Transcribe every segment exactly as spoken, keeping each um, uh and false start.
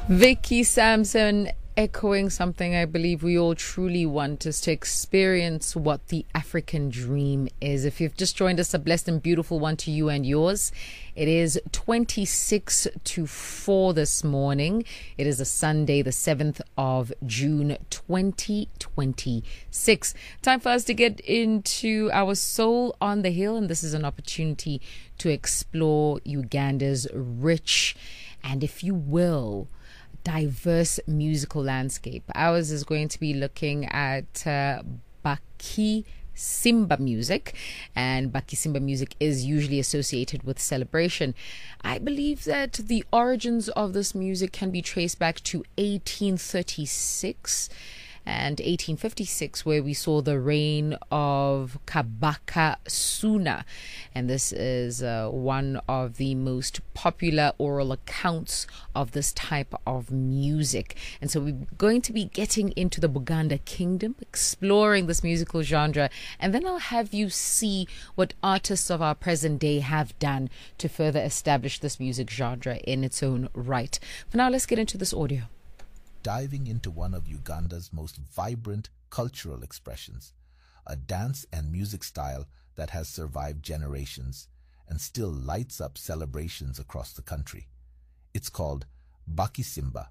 Vicky Sampson echoing something I believe we all truly want, is to experience what the African dream is. If you've just joined us, a blessed and beautiful one to you and yours. It is twenty-six to four this morning. It is a Sunday, the seventh of June, twenty twenty-six. Time for us to get into our Soul on the Hill, and this is an opportunity to explore Uganda's rich and, if you will, diverse musical landscape. Ours is going to be looking at uh, Baki Simba music, and Baki Simba music is usually associated with celebration. I believe that the origins of this music can be traced back to eighteen thirty-six and eighteen fifty-six, where we saw the reign of Kabaka Suna. And this is uh, one of the most popular oral accounts of this type of music. And so we're going to be getting into the Buganda Kingdom, exploring this musical genre, and then I'll have you see what artists of our present day have done to further establish this music genre in its own right. For now, let's get into this audio. Diving into one of Uganda's most vibrant cultural expressions, a dance and music style that has survived generations and still lights up celebrations across the country. It's called Baki Simba.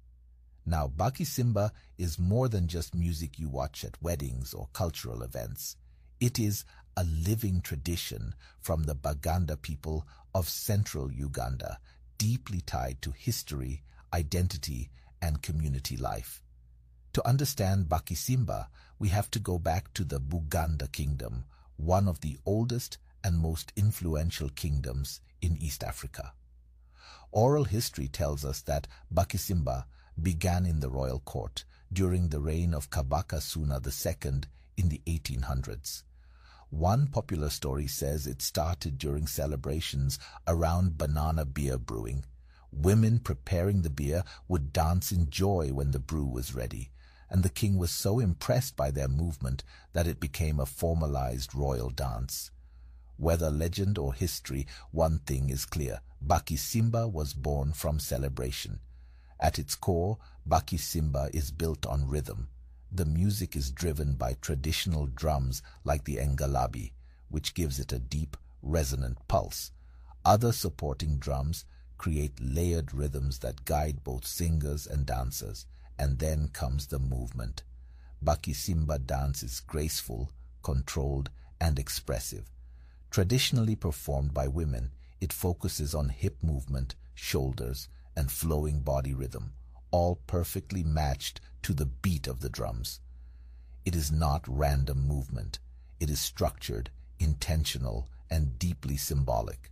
Now, Baki Simba is more than just music you watch at weddings or cultural events. It is a living tradition from the Baganda people of central Uganda, deeply tied to history, identity, and community life. To understand Baki Simba, we have to go back to the Buganda Kingdom, one of the oldest and most influential kingdoms in East Africa. Oral history tells us that Baki Simba began in the royal court during the reign of Kabaka Suna the Second in the eighteen hundreds. One popular story says it started during celebrations around banana beer brewing. Women preparing the beer would dance in joy when the brew was ready, and the king was so impressed by their movement that it became a formalized royal dance. Whether legend or history, one thing is clear: Baki Simba was born from celebration. At its core, Baki Simba is built on rhythm. The music is driven by traditional drums like the ngalabi, which gives it a deep, resonant pulse. Other supporting drums create layered rhythms that guide both singers and dancers, and then comes the movement. Baki Simba dance is graceful, controlled, and expressive. Traditionally performed by women, it focuses on hip movement, shoulders, and flowing body rhythm, all perfectly matched to the beat of the drums. It is not random movement. It is structured, intentional, and deeply symbolic.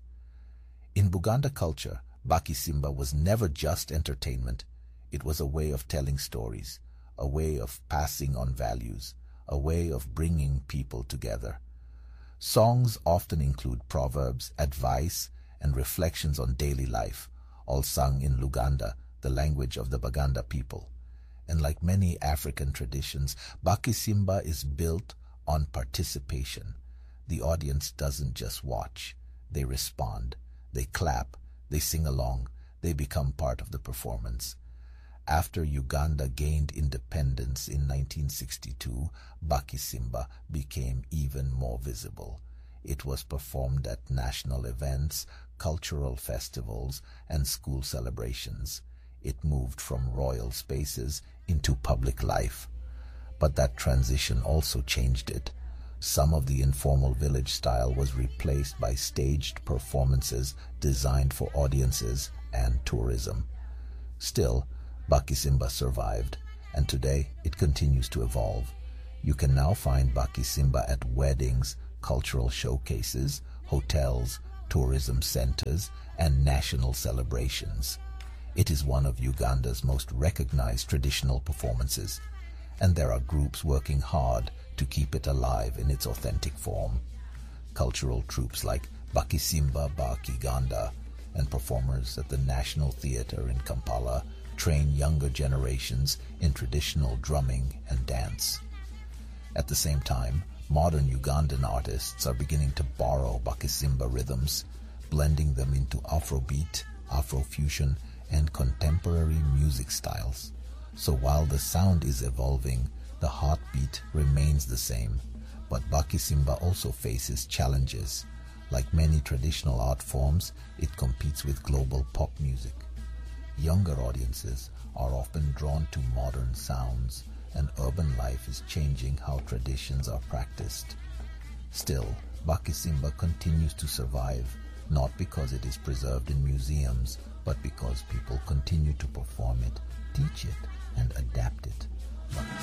In Buganda culture, Baki Simba was never just entertainment. It was a way of telling stories, a way of passing on values, a way of bringing people together. Songs often include proverbs, advice, and reflections on daily life, all sung in Luganda, the language of the Baganda people. And like many African traditions, Baki Simba is built on participation. The audience doesn't just watch, they respond, they clap, they sing along, they become part of the performance. After Uganda gained independence in nineteen sixty-two, Baki Simba became even more visible. It was performed at national events, cultural festivals, and school celebrations. It moved from royal spaces into public life. But that transition also changed it. Some of the informal village style was replaced by staged performances designed for audiences and tourism. Still, Baki Simba survived, and today it continues to evolve. You can now find Baki Simba at weddings, cultural showcases, hotels, tourism centers, and national celebrations. It is one of Uganda's most recognized traditional performances, and there are groups working hard to keep it alive in its authentic form. Cultural troupes like Baki Simba Ba Kiganda and performers at the National Theatre in Kampala train younger generations in traditional drumming and dance. At the same time, modern Ugandan artists are beginning to borrow Baki Simba rhythms, blending them into Afrobeat, Afrofusion, and contemporary music styles. So while the sound is evolving, the heartbeat remains the same. But Baki Simba also faces challenges. Like many traditional art forms, it competes with global pop music. Younger audiences are often drawn to modern sounds, and urban life is changing how traditions are practiced. Still, Baki Simba continues to survive, not because it is preserved in museums, but because people continue to perform it, teach it, and adapt it.